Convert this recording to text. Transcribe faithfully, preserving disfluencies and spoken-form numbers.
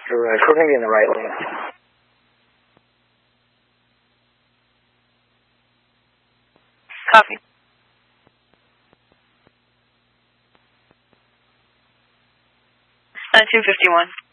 Correct. We're going to be in the right lane. Copy. nineteen fifty-one.